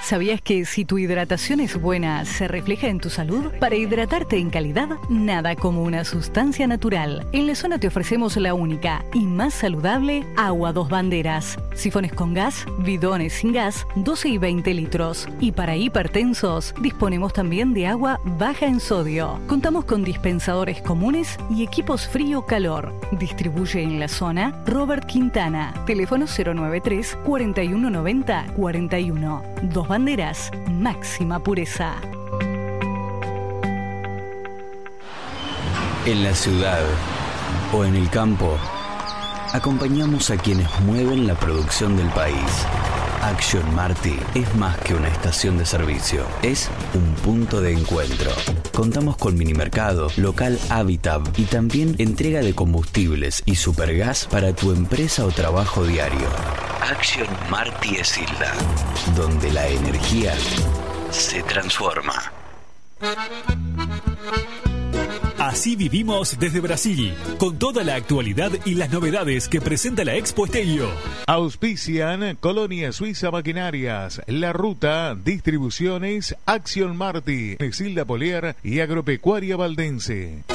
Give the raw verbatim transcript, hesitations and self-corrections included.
¿Sabías que si tu hidratación es buena, se refleja en tu salud? Para hidratarte en calidad, nada como una sustancia natural. En la zona te ofrecemos la única y más saludable Agua Dos Banderas. Sifones con gas, bidones sin gas, doce y veinte litros. Y para hipertensos, disponemos también de agua baja en sodio. Contamos con dispensadores comunes y equipos frío-calor. Distribuye en la zona Robert Quintana. Teléfono cero noventa y tres, cuarenta y uno noventa, cuarenta y uno. Dos Banderas, máxima pureza. En la ciudad o en el campo, acompañamos a quienes mueven la producción del país. Action Marti es más que una estación de servicio, es un punto de encuentro. Contamos con minimercado, local Habitat y también entrega de combustibles y supergas para tu empresa o trabajo diario. Action Marti Esilda, donde la energía se transforma. Así vivimos desde Brasil, con toda la actualidad y las novedades que presenta la Expo Esteio. Auspician Colonia Suiza Maquinarias, La Ruta, Distribuciones, Action Marti, Esilda Polier y Agropecuaria Valdense.